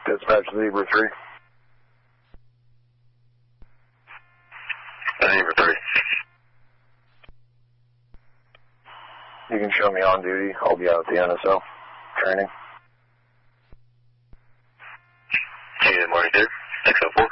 Dispatch Zebra 3. Zebra 3. You can show me on duty. I'll be out at the NSO training. Good morning, dude. 604.